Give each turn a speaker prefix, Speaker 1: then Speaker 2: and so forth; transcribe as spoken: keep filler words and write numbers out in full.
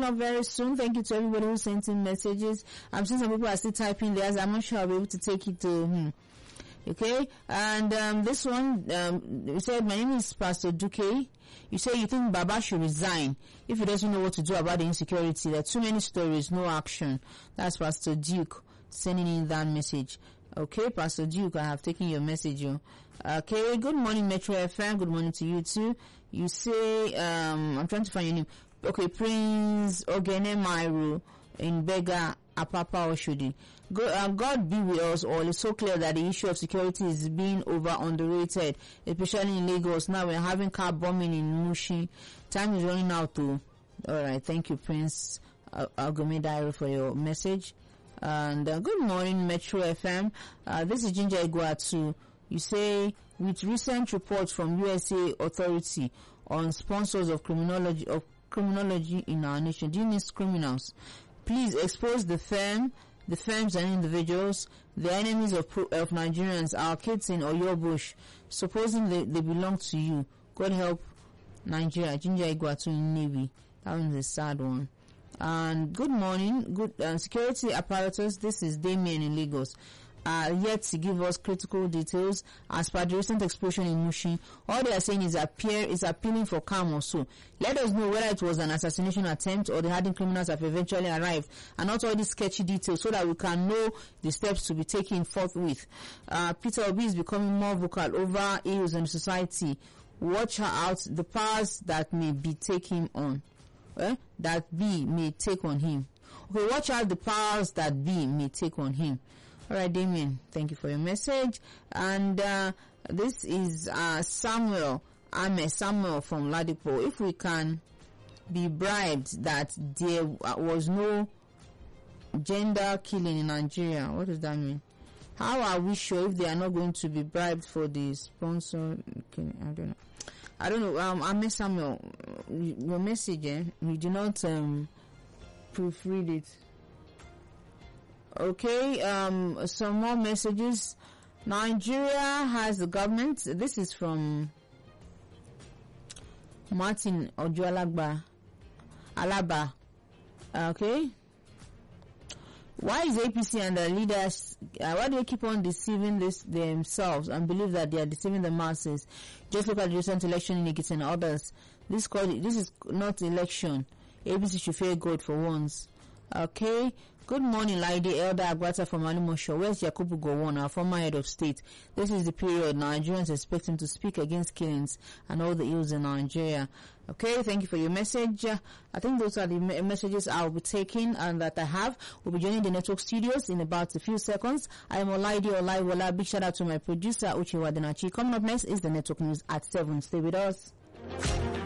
Speaker 1: coming up very soon. Thank you to everybody who sent in messages. I'm seeing some people are still typing theirs. I'm not sure I'll be able to take it to hmm. Okay, and um, this one, um, you said, my name is Pastor Duque. You say you think Baba should resign if he doesn't know what to do about the insecurity. There are too many stories, no action. That's Pastor Duke sending in that message. Okay, Pastor Duke, I have taken your message. Okay, good morning, Metro F M. Good morning to you too. You say, um, I'm trying to find your name. Okay, Prince Ogene Mairu in Bega, Apapa Oshodi. God, uh, God be with us all. It's so clear that the issue of security is being over underrated, especially in Lagos. Now we're having car bombing in Mushi. Time is running out too. Alright, thank you, Prince uh, Ogome Diary, for your message. And uh, good morning, Metro F M. Uh, this is Ginger Iguatu. You say, with recent reports from U S A authority on sponsors of criminology of criminology in our nation, genius criminals, please expose the firm, the firms and individuals, the enemies of of Nigerians, our kids in Oyo Bush, supposing they, they belong to you. God help Nigeria. Ginger Iguatu in Navy. That one's a sad one. And good morning, good uh, security apparatus. This is Damien in Lagos. Uh, yet to give us critical details as per the recent explosion in Mushi. All they are saying is appear is appealing for calm or so. Let us know whether it was an assassination attempt or the hardened criminals have eventually arrived, and not all these sketchy details, so that we can know the steps to be taken forthwith. Uh, Peter Obi is becoming more vocal over ills in society. Watch out the powers that may be taking on. Eh? That B may take on him. Okay, watch out the powers that B may take on him. Alright, Damien, thank you for your message. And uh, this is uh, Samuel, I'm a Samuel from Ladipo. If we can be bribed that there was no gender killing in Nigeria, what does that mean? How are we sure if they are not going to be bribed for the sponsor? Okay, I don't know. I don't know. Um, I'm a Samuel. Your message, eh? You do not um, proofread it. Okay, um, some more messages. Nigeria has the government. This is from Martin Ojualagba Alaba. Okay. Why is A P C and the leaders, uh, why do they keep on deceiving this themselves and believe that they are deceiving the masses? Just look at the recent election in Ekiti and others. This called, this is not election. A P C should fear God for once. Okay. Good morning, Lady Elder Agbata from Alimosho. Where's Yakubu Gowon, our former head of state? This is the period Nigerians expect him to speak against killings and all the ills in Nigeria. Okay, thank you for your message. Uh, I think those are the me- messages I'll be taking and that I have. We'll be joining the network studios in about a few seconds. I am Olaide Olaiwola. Big shout out to my producer, Uche Wadenachi. Coming up next is the network news at seven. Stay with us.